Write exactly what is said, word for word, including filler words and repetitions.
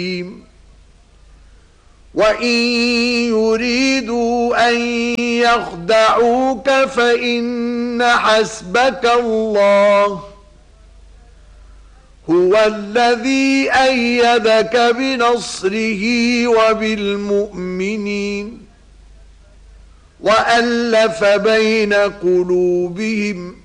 وَإِن يُرِيدُوا أَن يَخْدَعُوكَ فَإِنَّ حَسْبَكَ اللَّهُ هُوَ الَّذِي أَيَّدَكَ بِنَصْرِهِ وَبِالْمُؤْمِنِينَ وَأَلَّفَ بَيْنَ قُلُوبِهِمْ